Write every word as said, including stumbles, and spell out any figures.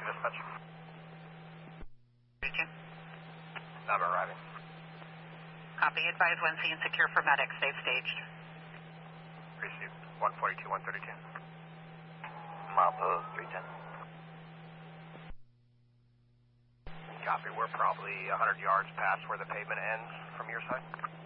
dispatch. Region. I'm arriving. Copy. Advise when seen secure for medics. They've staged. Received. one forty-two, one thirty-two. Mapa three ten. Copy. We're probably one hundred yards past where the pavement ends from your side.